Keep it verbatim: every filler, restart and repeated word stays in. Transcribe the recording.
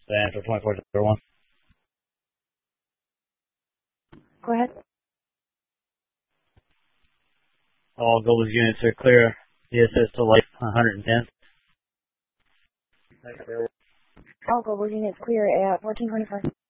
The answer twenty-four zero one. Go ahead. All Gold's units are clear. D S S to light one hundred ten. All Global units clear at fourteen twenty-five.